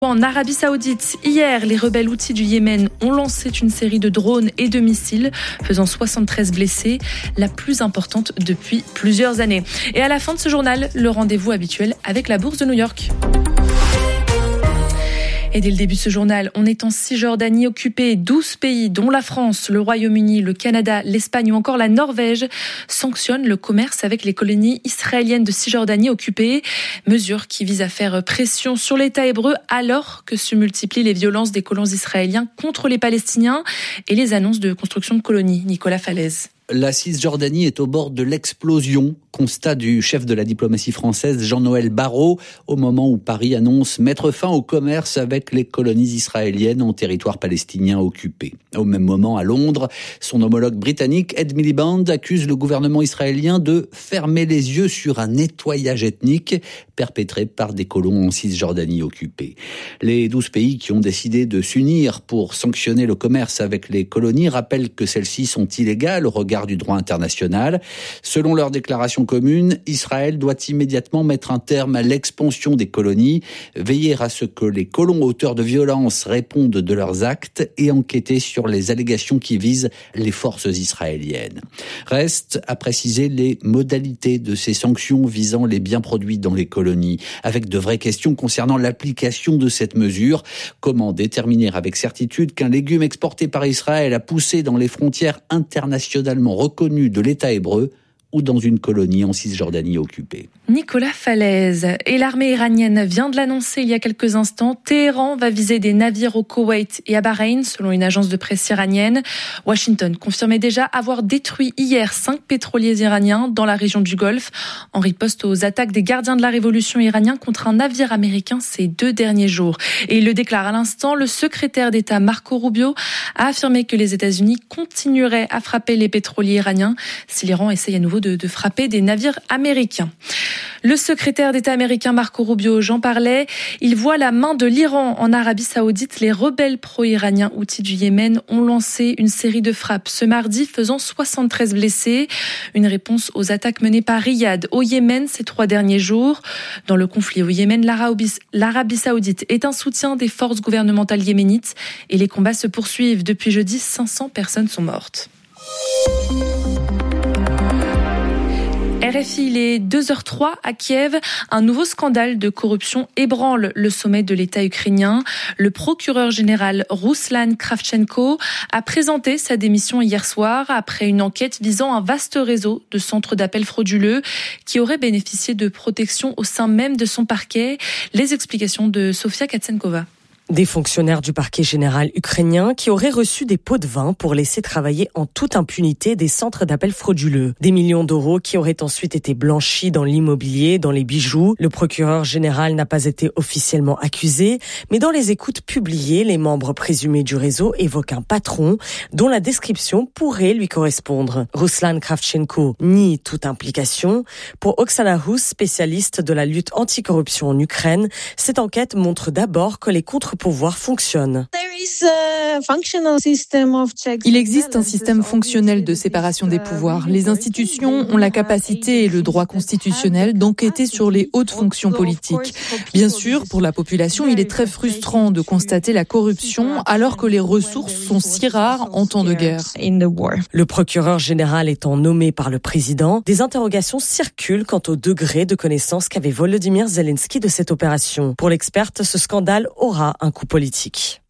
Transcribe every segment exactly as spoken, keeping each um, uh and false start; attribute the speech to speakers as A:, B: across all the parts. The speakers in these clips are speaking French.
A: En Arabie Saoudite, hier, les rebelles houthis du Yémen ont lancé une série de drones et de missiles, faisant soixante-treize blessés, la plus importante depuis plusieurs années. Et à la fin de ce journal, le rendez-vous habituel avec la bourse de New York. Et dès le début de ce journal, on est en Cisjordanie occupée. douze pays, dont la France, le Royaume-Uni, le Canada, l'Espagne ou encore la Norvège, sanctionnent le commerce avec les colonies israéliennes de Cisjordanie occupées. Mesure qui vise à faire pression sur l'État hébreu alors que se multiplient les violences des colons israéliens contre les Palestiniens et les annonces de construction de colonies. Nicolas Falaise.
B: La Cisjordanie est au bord de l'explosion, constat du chef de la diplomatie française Jean-Noël Barrot, au moment où Paris annonce mettre fin au commerce avec les colonies israéliennes en territoire palestinien occupé. Au même moment, à Londres, son homologue britannique Ed Miliband accuse le gouvernement israélien de fermer les yeux sur un nettoyage ethnique perpétré par des colons en Cisjordanie occupée. Les douze pays qui ont décidé de s'unir pour sanctionner le commerce avec les colonies rappellent que celles-ci sont illégales au regard du droit international. Selon leur déclaration commune, Israël doit immédiatement mettre un terme à l'expansion des colonies, veiller à ce que les colons auteurs de violences répondent de leurs actes et enquêter sur les allégations qui visent les forces israéliennes. Reste à préciser les modalités de ces sanctions visant les biens produits dans les colonies, avec de vraies questions concernant l'application de cette mesure. Comment déterminer avec certitude qu'un légume exporté par Israël a poussé dans les frontières internationalement reconnu de l'État hébreu ou dans une colonie en Cisjordanie occupée.
A: Nicolas Falaise. Et l'armée iranienne vient de l'annoncer il y a quelques instants. Téhéran va viser des navires au Koweït et à Bahreïn, selon une agence de presse iranienne. Washington confirmait déjà avoir détruit hier cinq pétroliers iraniens dans la région du Golfe, en riposte aux attaques des gardiens de la révolution iraniens contre un navire américain ces deux derniers jours. Et il le déclare à l'instant, le secrétaire d'État Marco Rubio a affirmé que les États-Unis continueraient à frapper les pétroliers iraniens si l'Iran essaye à nouveau de, de frapper des navires américains. Le secrétaire d'État américain Marco Rubio, j'en parlais, il voit la main de l'Iran en Arabie Saoudite. Les rebelles pro-iraniens houthis du Yémen ont lancé une série de frappes ce mardi, faisant soixante-treize blessés. Une réponse aux attaques menées par Riyad au Yémen ces trois derniers jours. Dans le conflit au Yémen, l'Arabie, l'Arabie Saoudite est un soutien des forces gouvernementales yéménites et les combats se poursuivent. Depuis jeudi, cinq cents personnes sont mortes. R F I, il est deux heures trois à Kiev. Un nouveau scandale de corruption ébranle le sommet de l'État ukrainien. Le procureur général Ruslan Kravchenko a présenté sa démission hier soir après une enquête visant un vaste réseau de centres d'appel frauduleux qui auraient bénéficié de protection au sein même de son parquet. Les explications de Sofia Katsenkova.
C: Des fonctionnaires du parquet général ukrainien qui auraient reçu des pots de vin pour laisser travailler en toute impunité des centres d'appel frauduleux. Des millions d'euros qui auraient ensuite été blanchis dans l'immobilier, dans les bijoux. Le procureur général n'a pas été officiellement accusé, mais dans les écoutes publiées, les membres présumés du réseau évoquent un patron dont la description pourrait lui correspondre. Ruslan Kravchenko nie toute implication. Pour Oksana Hus, spécialiste de la lutte anticorruption en Ukraine, cette enquête montre d'abord que les contre pouvoir fonctionne.
D: Il existe un système fonctionnel de séparation des pouvoirs. Les institutions ont la capacité et le droit constitutionnel d'enquêter sur les hautes fonctions politiques. Bien sûr, pour la population, il est très frustrant de constater la corruption alors que les ressources sont si rares en temps de guerre.
C: Le procureur général étant nommé par le président, des interrogations circulent quant au degré de connaissance qu'avait Volodymyr Zelensky de cette opération. Pour l'experte, ce scandale aura un coût politique.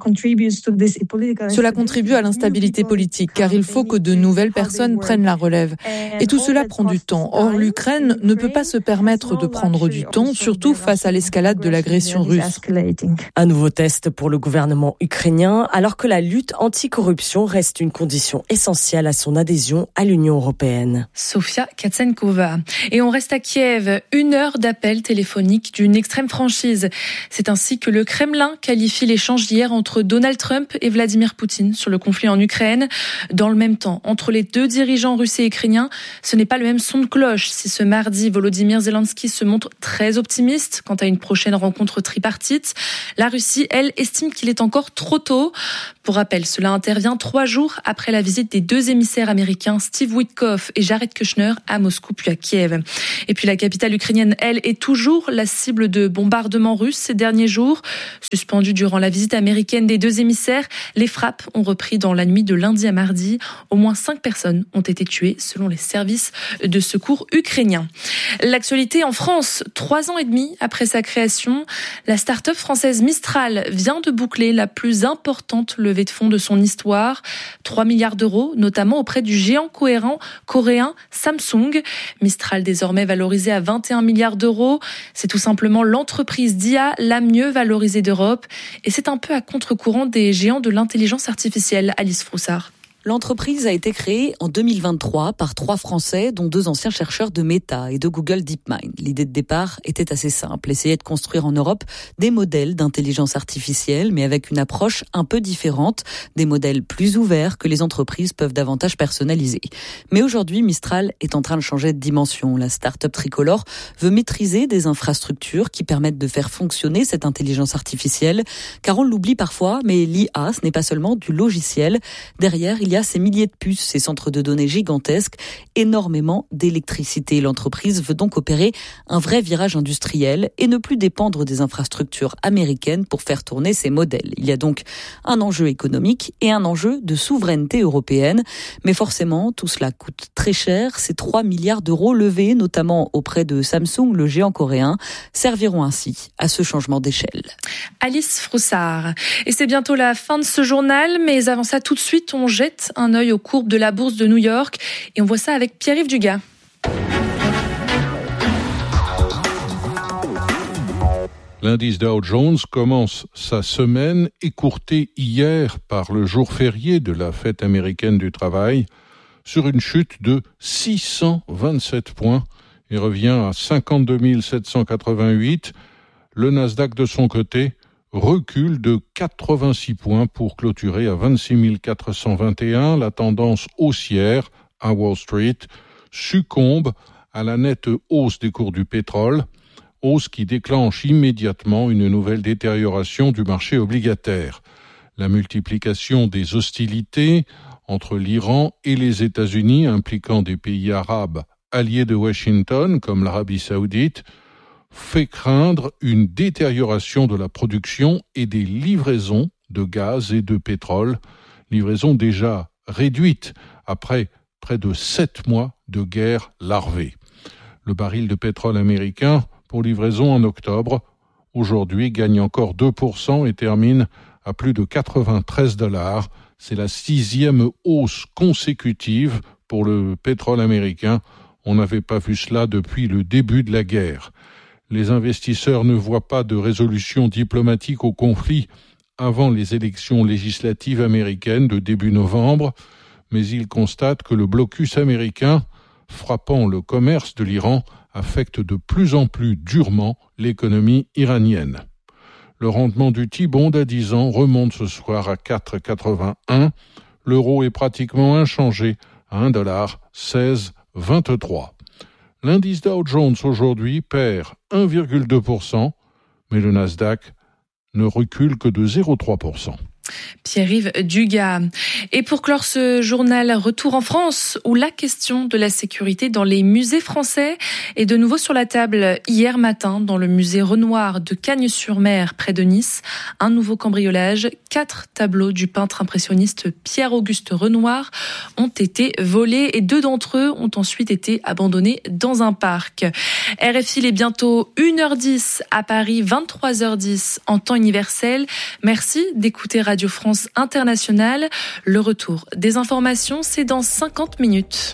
D: Cela contribue à l'instabilité politique car il faut que de nouvelles personnes prennent la relève. Et tout cela prend du temps. Or, l'Ukraine ne peut pas se permettre de prendre du temps, surtout face à l'escalade de l'agression russe.
C: Un nouveau test pour le gouvernement ukrainien alors que la lutte anticorruption reste une condition essentielle à son adhésion à l'Union européenne.
A: Sofia Katsenkova. Et on reste à Kiev. Une heure d'appel téléphonique d'une extrême franchise. C'est ainsi que le Kremlin qualifie l'échange d'hier entre Donald Trump et Vladimir Poutine sur le conflit en Ukraine. Dans le même temps, entre les deux dirigeants russes et ukrainiens, ce n'est pas le même son de cloche. Si ce mardi, Volodymyr Zelensky se montre très optimiste quant à une prochaine rencontre tripartite, la Russie, elle, estime qu'il est encore trop tôt. Pour rappel, cela intervient trois jours après la visite des deux émissaires américains Steve Witkoff et Jared Kushner à Moscou puis à Kiev. Et puis la capitale ukrainienne, elle, est toujours la cible de bombardements russes ces derniers jours. Suspendues durant la visite américaine des deux émissaires, les frappes ont repris dans la nuit de lundi à mardi. Au moins cinq personnes ont été tuées selon les services de secours ukrainiens. L'actualité en France, trois ans et demi après sa création, la start-up française Mistral vient de boucler la plus importante levée de fonds de son histoire. trois milliards d'euros, notamment auprès du géant cohérent coréen Samsung. Mistral désormais valorisé à vingt et un milliards d'euros. C'est tout simplement l'entreprise d'I A la mieux valorisée d'Europe. Et c'est un peu à contre-courant des géants de l'intelligence artificielle. Alice Froussard.
E: L'entreprise a été créée en deux mille vingt-trois par trois Français, dont deux anciens chercheurs de Meta et de Google DeepMind. L'idée de départ était assez simple, essayer de construire en Europe des modèles d'intelligence artificielle, mais avec une approche un peu différente, des modèles plus ouverts que les entreprises peuvent davantage personnaliser. Mais aujourd'hui, Mistral est en train de changer de dimension. La start-up tricolore veut maîtriser des infrastructures qui permettent de faire fonctionner cette intelligence artificielle, car on l'oublie parfois, mais l'I A, ce n'est pas seulement du logiciel. Derrière, il Il y a ces milliers de puces, ces centres de données gigantesques, énormément d'électricité. L'entreprise veut donc opérer un vrai virage industriel et ne plus dépendre des infrastructures américaines pour faire tourner ces modèles. Il y a donc un enjeu économique et un enjeu de souveraineté européenne. Mais forcément, tout cela coûte très cher. Ces trois milliards d'euros levés, notamment auprès de Samsung, le géant coréen, serviront ainsi à ce changement d'échelle.
A: Alice Froussard. Et c'est bientôt la fin de ce journal, mais avant ça, tout de suite, on jette un œil aux courbes de la bourse de New York et on voit ça avec Pierre-Yves Dugas.
F: L'indice Dow Jones commence sa semaine écourtée hier par le jour férié de la fête américaine du travail sur une chute de six cent vingt-sept points et revient à cinquante-deux mille sept cent quatre-vingt-huit. Le Nasdaq de son côté recule de quatre-vingt-six points pour clôturer à vingt-six mille quatre cent vingt et un. La tendance haussière à Wall Street succombe à la nette hausse des cours du pétrole, hausse qui déclenche immédiatement une nouvelle détérioration du marché obligataire. La multiplication des hostilités entre l'Iran et les États-Unis, impliquant des pays arabes alliés de Washington, comme l'Arabie saoudite, fait craindre une détérioration de la production et des livraisons de gaz et de pétrole, livraisons déjà réduites après près de sept mois de guerre larvée. Le baril de pétrole américain pour livraison en octobre, aujourd'hui gagne encore deux pour cent et termine à plus de quatre-vingt-treize dollars. C'est la sixième hausse consécutive pour le pétrole américain. On n'avait pas vu cela depuis le début de la guerre. Les investisseurs ne voient pas de résolution diplomatique au conflit avant les élections législatives américaines de début novembre, mais ils constatent que le blocus américain, frappant le commerce de l'Iran, affecte de plus en plus durement l'économie iranienne. Le rendement du T-bond à dix ans remonte ce soir à quatre virgule quatre-vingt-un. L'euro est pratiquement inchangé à un dollar seize vingt-trois. L'indice Dow Jones aujourd'hui perd un virgule deux pour cent, mais le Nasdaq ne recule que de zéro virgule trois pour cent.
A: Pierre-Yves Dugas. Et pour clore ce journal, retour en France, où la question de la sécurité dans les musées français est de nouveau sur la table. Hier matin, dans le musée Renoir de Cagnes-sur-Mer, près de Nice, un nouveau cambriolage. Quatre tableaux du peintre impressionniste Pierre-Auguste Renoir ont été volés et deux d'entre eux ont ensuite été abandonnés dans un parc. R F I, il est bientôt une heure dix à Paris, vingt-trois heures dix en temps universel. Merci d'écouter Radio France Internationale. Le retour des informations, c'est dans cinquante minutes.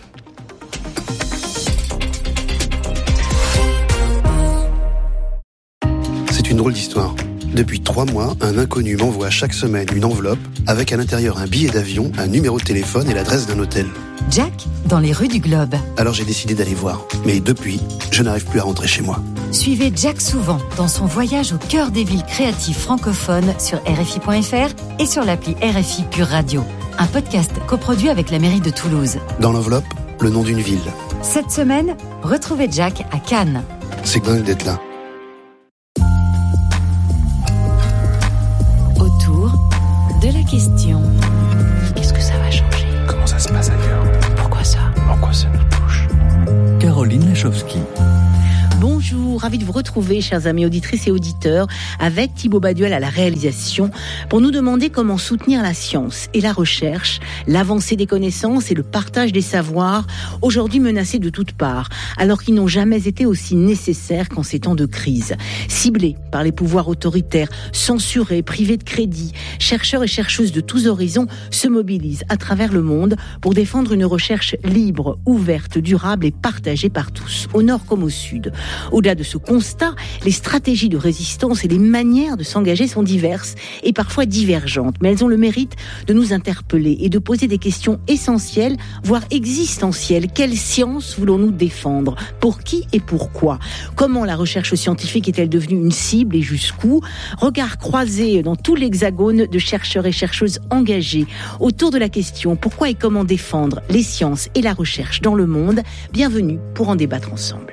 G: C'est une drôle d'histoire. Depuis trois mois, un inconnu m'envoie chaque semaine une enveloppe avec à l'intérieur un billet d'avion, un numéro de téléphone et l'adresse d'un hôtel.
H: Jack, dans les rues du Globe.
G: Alors j'ai décidé d'aller voir. Mais depuis, je n'arrive plus à rentrer chez moi.
H: Suivez Jack souvent dans son voyage au cœur des villes créatives francophones sur R F I point F R et sur l'appli R F I Pure Radio. Un podcast coproduit avec la mairie de Toulouse.
G: Dans l'enveloppe, le nom d'une ville.
H: Cette semaine, retrouvez Jack à Cannes.
G: C'est dingue d'être là.
H: Autour de
I: de la question. Qu'est-ce que ça va changer?
J: Comment ça se passe ailleurs?
I: Pourquoi ça?
J: En quoi ça nous touche?
B: Caroline Lachowski.
K: Bonjour, ravi de vous retrouver, chers amis auditrices et auditeurs, avec Thibaut Baduel à la réalisation, pour nous demander comment soutenir la science et la recherche, l'avancée des connaissances et le partage des savoirs, aujourd'hui menacés de toutes parts, alors qu'ils n'ont jamais été aussi nécessaires qu'en ces temps de crise. Ciblés par les pouvoirs autoritaires, censurés, privés de crédit, chercheurs et chercheuses de tous horizons se mobilisent à travers le monde pour défendre une recherche libre, ouverte, durable et partagée par tous, au nord comme au sud. Au-delà de ce constat, les stratégies de résistance et les manières de s'engager sont diverses et parfois divergentes, mais elles ont le mérite de nous interpeller et de poser des questions essentielles, voire existentielles. Quelle science voulons-nous défendre? Pour qui et pourquoi? Comment la recherche scientifique est-elle devenue une cible et jusqu'où? Regard croisé dans tout l'hexagone de chercheurs et chercheuses engagés autour de la question pourquoi et comment défendre les sciences et la recherche dans le monde. Bienvenue pour en débattre ensemble.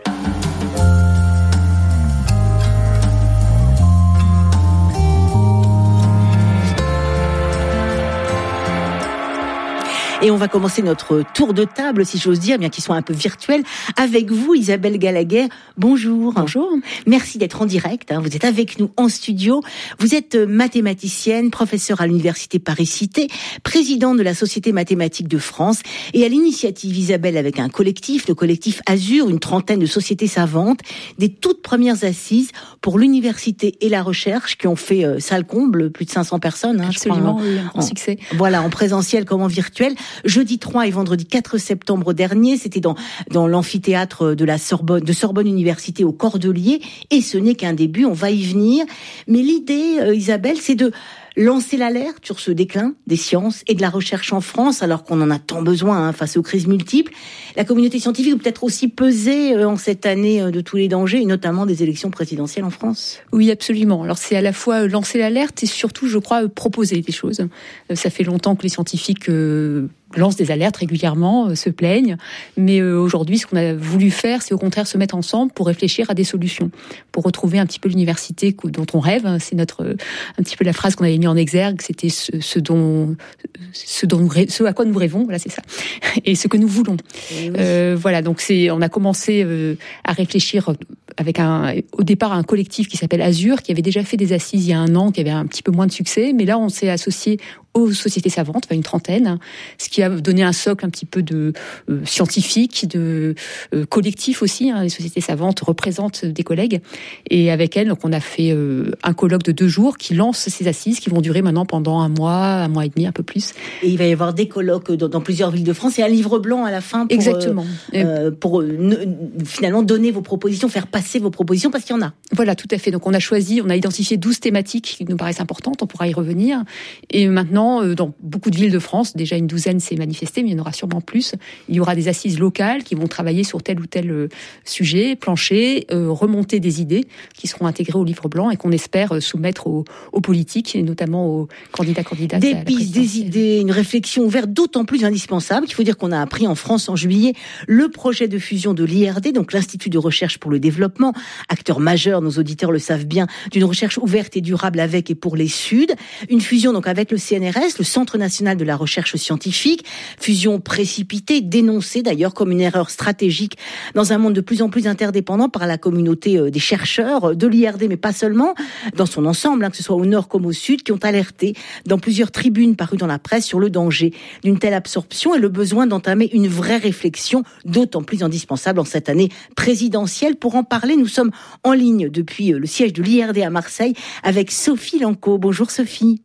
K: Et on va commencer notre tour de table, si j'ose dire, bien qu'il soit un peu virtuel, avec vous, Isabelle Gallagher. Bonjour.
L: Bonjour.
K: Merci d'être en direct. Hein. Vous êtes avec nous en studio. Vous êtes mathématicienne, professeure à l'Université Paris-Cité, présidente de la Société mathématique de France. Et à l'initiative, Isabelle, avec un collectif, le collectif Azur, une trentaine de sociétés savantes, des toutes premières assises pour l'université et la recherche qui ont fait euh, salle comble, plus de cinq cents personnes. Hein,
L: Absolument,
K: je crois,
L: oui, un grand succès.
K: Voilà, en présentiel comme en virtuel. Jeudi trois et vendredi quatre septembre dernier, c'était dans dans l'amphithéâtre de la Sorbonne, de Sorbonne Université au Cordelier, et ce n'est qu'un début, on va y venir. Mais l'idée, euh, Isabelle, c'est de lancer l'alerte sur ce déclin des sciences et de la recherche en France, alors qu'on en a tant besoin hein, face aux crises multiples. La communauté scientifique peut être aussi peser euh, en cette année euh, de tous les dangers, et notamment des élections présidentielles en France.
L: Oui, absolument. Alors c'est à la fois lancer l'alerte et surtout, je crois, proposer des choses. Euh, ça fait longtemps que les scientifiques euh, lancent des alertes régulièrement, euh, se plaignent, mais euh, aujourd'hui, ce qu'on a voulu faire, c'est au contraire se mettre ensemble pour réfléchir à des solutions, pour retrouver un petit peu l'université dont on rêve. C'est notre euh, un petit peu la phrase qu'on avait mis en exergue, c'était ce, ce dont ce dont nous, ce à quoi nous rêvons, voilà, c'est ça, et ce que nous voulons. Oui. Euh, voilà, donc c'est on a commencé euh, à réfléchir avec un au départ un collectif qui s'appelle Azur, qui avait déjà fait des assises il y a un an, qui avait un petit peu moins de succès, mais là on s'est associé aux sociétés savantes, enfin une trentaine, ce qui a donné un socle un petit peu de euh, scientifique, de euh, collectif aussi. Hein, les sociétés savantes représentent des collègues, et avec elles, donc on a fait euh, un colloque de deux jours qui lance ces assises, qui vont durer maintenant pendant un mois, un mois et demi, un peu plus.
K: Et il va y avoir des colloques dans, dans plusieurs villes de France et un livre blanc à la fin. Pour,
L: Exactement.
K: Euh, pour euh, ne, finalement donner vos propositions, faire passer vos propositions, parce qu'il y en a.
L: Voilà, tout à fait. Donc on a choisi, on a identifié douze thématiques qui nous paraissent importantes. On pourra y revenir. Et maintenant, dans beaucoup de villes de France, déjà une douzaine s'est manifestée, mais il y en aura sûrement plus. Il y aura des assises locales qui vont travailler sur tel ou tel sujet, plancher, euh, remonter des idées qui seront intégrées au livre blanc et qu'on espère soumettre aux, aux politiques, et notamment aux candidats candidats.
K: Des pistes, des idées, une réflexion ouverte d'autant plus indispensable qu'il faut dire qu'on a appris en France en juillet le projet de fusion de l'I R D, donc l'Institut de recherche pour le développement, acteur majeur, nos auditeurs le savent bien, d'une recherche ouverte et durable avec et pour les Suds. Une fusion donc avec le C N R S, le Centre national de la recherche scientifique, fusion précipitée, dénoncée d'ailleurs comme une erreur stratégique dans un monde de plus en plus interdépendant par la communauté des chercheurs de l'I R D, mais pas seulement, dans son ensemble, hein, que ce soit au nord comme au sud, qui ont alerté dans plusieurs tribunes parues dans la presse sur le danger d'une telle absorption et le besoin d'entamer une vraie réflexion, d'autant plus indispensable en cette année présidentielle. Pour en parler, nous sommes en ligne depuis le siège de l'I R D à Marseille avec Sophie Lanco. Bonjour Sophie.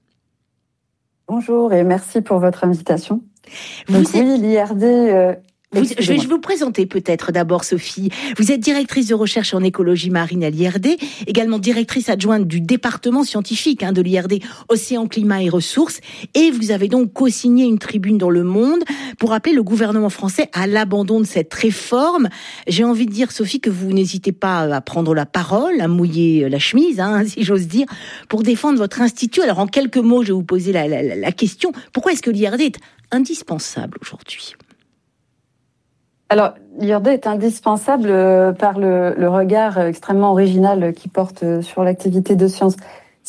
M: Bonjour et merci pour votre invitation.
K: Vous
M: Donc,
K: êtes...
M: Oui, l'I R D... Euh...
K: Vous, je vais je vais vous présenter peut-être d'abord, Sophie. Vous êtes directrice de recherche en écologie marine à l'I R D, également directrice adjointe du département scientifique hein, de l'I R D, Océan, Climat et Ressources, et vous avez donc co-signé une tribune dans Le Monde pour appeler le gouvernement français à l'abandon de cette réforme. J'ai envie de dire, Sophie, que vous n'hésitez pas à prendre la parole, à mouiller la chemise, hein, si j'ose dire, pour défendre votre institut. Alors en quelques mots, je vais vous poser la, la, la question, pourquoi est-ce que l'I R D est indispensable aujourd'hui ?
M: Alors, l'I R D est indispensable par le, le regard extrêmement original qu'il porte sur l'activité de science.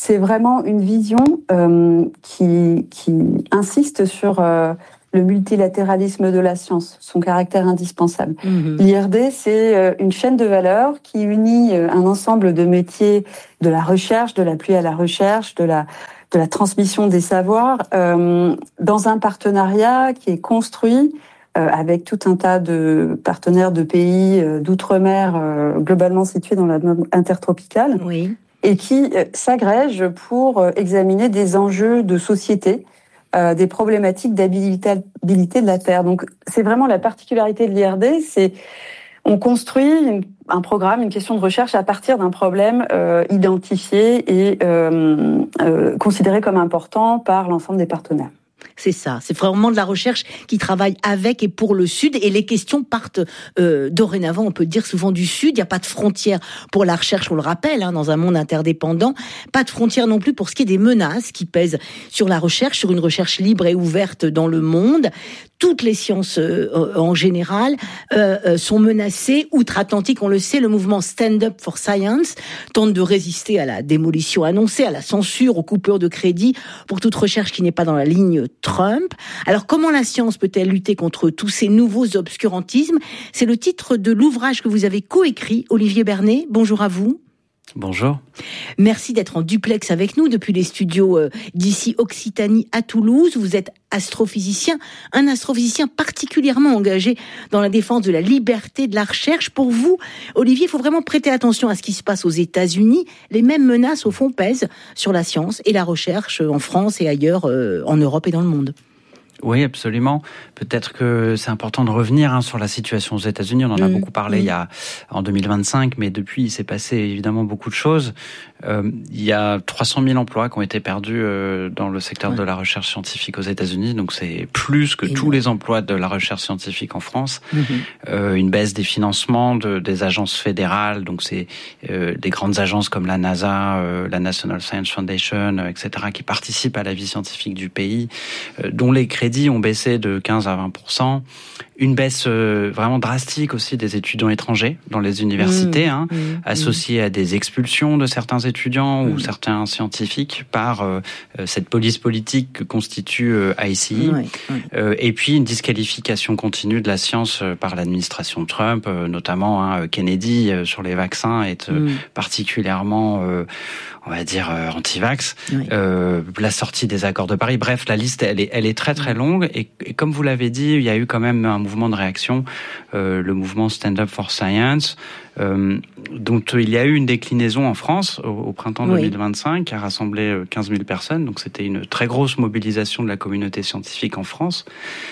M: c'est vraiment une vision euh, qui, qui insiste sur euh, le multilatéralisme de la science, son caractère indispensable. Mmh. L'I R D, c'est euh, une chaîne de valeur qui unit euh, un ensemble de métiers de la recherche, de l'appui à la recherche, de la, de la transmission des savoirs, euh, dans un partenariat qui est construit euh, avec tout un tas de partenaires de pays euh, d'outre-mer, euh, globalement situés dans la zone intertropicale.
K: Oui. Et
M: qui euh, s'agrègent pour euh, examiner des enjeux de société, euh, des problématiques d'habitabilité de la Terre. Donc, c'est vraiment la particularité de l'I R D, c'est on construit une, un programme, une question de recherche à partir d'un problème euh, identifié et euh, euh, considéré comme important par l'ensemble des partenaires.
K: C'est ça, c'est vraiment de la recherche qui travaille avec et pour le Sud, et les questions partent euh, dorénavant, on peut dire souvent du Sud. Il n'y a pas de frontières pour la recherche, on le rappelle, hein, dans un monde interdépendant. Pas de frontières non plus pour ce qui est des menaces qui pèsent sur la recherche, sur une recherche libre et ouverte dans le monde. Toutes les sciences euh, en général euh, sont menacées. Outre-Atlantique, on le sait, le mouvement Stand Up for Science tente de résister à la démolition annoncée, à la censure, aux coupures de crédit pour toute recherche qui n'est pas dans la ligne Trump. Alors, comment la science peut-elle lutter contre tous ces nouveaux obscurantismes ? C'est le titre de l'ouvrage que vous avez coécrit, Olivier Bernet. Bonjour à vous.
N: Bonjour.
K: Merci d'être en duplex avec nous depuis les studios d'ici Occitanie à Toulouse. Vous êtes astrophysicien, un astrophysicien particulièrement engagé dans la défense de la liberté de la recherche. Pour vous, Olivier, il faut vraiment prêter attention à ce qui se passe aux États-Unis. Les mêmes menaces, au fond, pèsent sur la science et la recherche en France et ailleurs, en Europe et dans le monde.
N: Oui, absolument. Peut-être que c'est important de revenir hein, sur la situation aux États-Unis. On en a mmh, beaucoup parlé mmh. il y a en deux mille vingt-cinq, mais depuis, il s'est passé évidemment beaucoup de choses. Euh, il y a trois cent mille emplois qui ont été perdus euh, dans le secteur ouais. de la recherche scientifique aux États-Unis. Donc c'est plus que Et tous non. les emplois de la recherche scientifique en France. Mmh. Euh, une baisse des financements de, des agences fédérales. Donc c'est euh, des grandes agences comme la NASA, euh, la National Science Foundation, euh, et cetera, qui participent à la vie scientifique du pays, euh, dont les crédits ont baissé de quinze à vingt pour cent. Une baisse euh, vraiment drastique aussi des étudiants étrangers dans les universités, mmh, hein, mmh, associée mmh. à des expulsions de certains étudiants mmh. ou certains scientifiques par euh, cette police politique que constitue euh, I C I. Ouais, ouais. Euh, et puis une disqualification continue de la science euh, par l'administration Trump, euh, notamment hein, Kennedy euh, sur les vaccins est euh, mmh. particulièrement, euh, on va dire, euh, anti-vax. Ouais. Euh, la sortie des accords de Paris. Bref, la liste, elle est, elle est très très longue. Et, et comme vous l'avez dit, il y a eu quand même un mouvement de réaction, euh, le mouvement Stand Up for Science, euh, dont il y a eu une déclinaison en France au, au printemps oui. deux mille vingt-cinq, qui a rassemblé quinze mille personnes. Donc c'était une très grosse mobilisation de la communauté scientifique en France.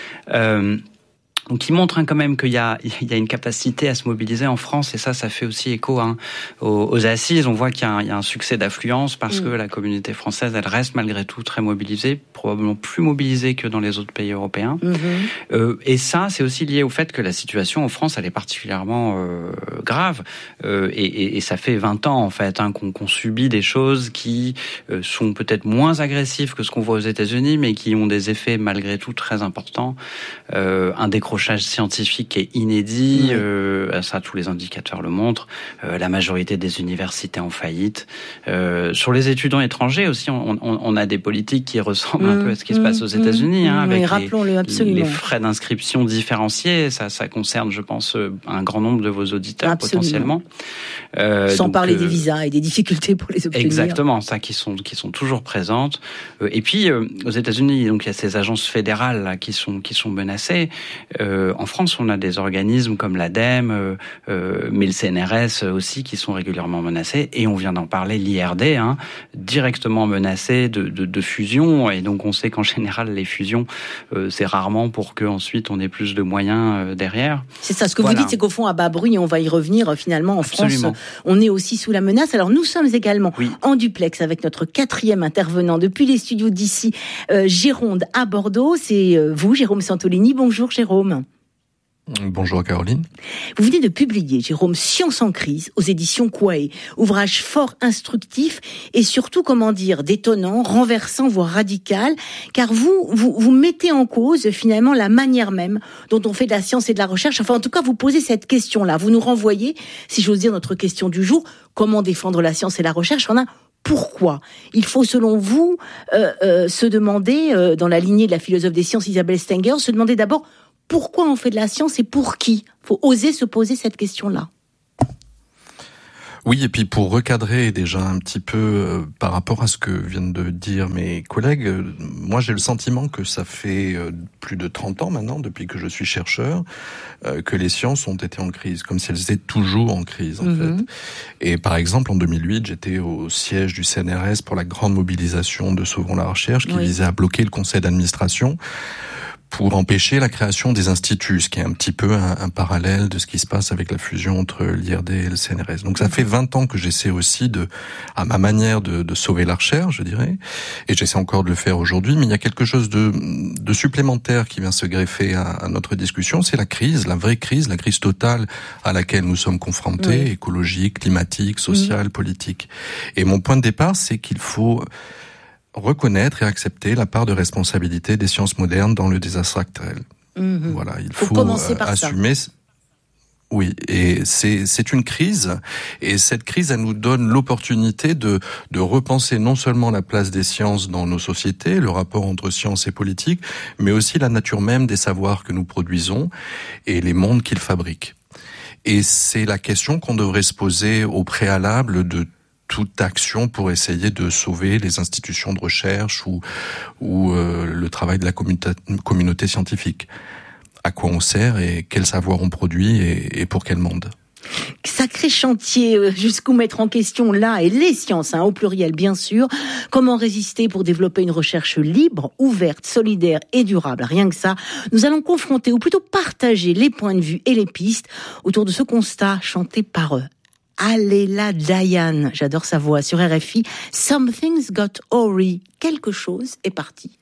N: Euh, Donc, qui montre hein, quand même qu'il y a, il y a une capacité à se mobiliser en France, et ça, ça fait aussi écho hein, aux, aux assises. On voit qu'il y a un, il y a un succès d'affluence parce mmh. que la communauté française, elle reste malgré tout très mobilisée, probablement plus mobilisée que dans les autres pays européens. Mmh. Euh, et ça, c'est aussi lié au fait que la situation en France, elle est particulièrement euh, grave. Euh, et, et, et ça fait vingt ans, en fait, hein, qu'on, qu'on subit des choses qui euh, sont peut-être moins agressives que ce qu'on voit aux États-Unis, mais qui ont des effets malgré tout très importants. Euh, un décrochage scientifique est inédit, mmh. euh, ça tous les indicateurs le montrent, euh, la majorité des universités en faillite. Euh, sur les étudiants étrangers aussi, on, on, on a des politiques qui ressemblent mmh. un peu à ce qui mmh. se passe aux États-Unis, mmh. hein, avec les, les frais d'inscription différenciés. Ça, ça concerne, je pense, un grand nombre de vos auditeurs absolument. Potentiellement.
K: Euh, Sans donc, parler euh, des visas et des difficultés pour les obtenir.
N: Exactement, ça qui sont qui sont toujours présentes. Euh, et puis euh, aux États-Unis, donc il y a ces agences fédérales là, qui sont qui sont menacées. Euh, en France, on a des organismes comme l'ADEME, euh, euh, mais le C N R S aussi, qui sont régulièrement menacés. Et on vient d'en parler, l'I R D, hein, directement menacé de, de, de fusion. Et donc, on sait qu'en général, les fusions, euh, c'est rarement pour qu'ensuite on ait plus de moyens euh, derrière.
K: C'est ça. Ce que
N: voilà.
K: vous dites, c'est qu'au fond, à bas bruit, on va y revenir. Finalement, en
N: Absolument.
K: France, on est aussi sous la menace. Alors, nous sommes également
N: oui.
K: en duplex avec notre quatrième intervenant depuis les studios d'ici, euh, Gironde à Bordeaux. C'est euh, vous, Jérôme Santolini. Bonjour, Jérôme.
O: Bonjour Caroline.
K: Vous venez de publier, Jérôme, Science en crise aux éditions Quae, ouvrage fort instructif et surtout, comment dire, détonnant, renversant, voire radical, car vous, vous, vous mettez en cause finalement la manière même dont on fait de la science et de la recherche. Enfin, en tout cas, vous posez cette question-là. Vous nous renvoyez, si j'ose dire, notre question du jour, comment défendre la science et la recherche en un Pourquoi ? Il faut, selon vous, euh, euh, se demander, euh, dans la lignée de la philosophe des sciences Isabelle Stenger, se demander d'abord pourquoi on fait de la science et pour qui ? Il faut oser se poser cette question-là.
O: Oui, et puis pour recadrer déjà un petit peu euh, par rapport à ce que viennent de dire mes collègues, euh, moi j'ai le sentiment que ça fait euh, plus de trente ans maintenant, depuis que je suis chercheur, euh, que les sciences ont été en crise, comme si elles étaient toujours en crise en mm-hmm. fait. Et par exemple en deux mille huit, j'étais au siège du C N R S pour la grande mobilisation de Sauvons la recherche qui oui. visait à bloquer le conseil d'administration pour empêcher la création des instituts, ce qui est un petit peu un, un parallèle de ce qui se passe avec la fusion entre l'I R D et le C N R S. Donc ça fait vingt ans que j'essaie aussi de, à ma manière, de, de sauver la recherche, je dirais, et j'essaie encore de le faire aujourd'hui, mais il y a quelque chose de, de supplémentaire qui vient se greffer à, à notre discussion, c'est la crise, la vraie crise, la crise totale à laquelle nous sommes confrontés, oui. écologique, climatique, sociale, mmh. politique. Et mon point de départ, c'est qu'il faut reconnaître et accepter la part de responsabilité des sciences modernes dans le désastre actuel. Mmh. Voilà, il faut, faut euh, assumer. Ça. Oui, et c'est c'est une crise, et cette crise, elle nous donne l'opportunité de de repenser non seulement la place des sciences dans nos sociétés, le rapport entre science et politique, mais aussi la nature même des savoirs que nous produisons et les mondes qu'ils fabriquent. Et c'est la question qu'on devrait se poser au préalable de toute action pour essayer de sauver les institutions de recherche ou, ou euh, le travail de la communauté, communauté scientifique. À quoi on sert et quel savoir on produit et, et pour quel monde.
K: Sacré chantier jusqu'où mettre en question là et les sciences, hein, au pluriel bien sûr. Comment résister pour développer une recherche libre, ouverte, solidaire et durable. Rien que ça, nous allons confronter ou plutôt partager les points de vue et les pistes autour de ce constat chanté par eux. Aléla Dayan, j'adore sa voix, sur R F I. Something's got Ori. Quelque chose est parti.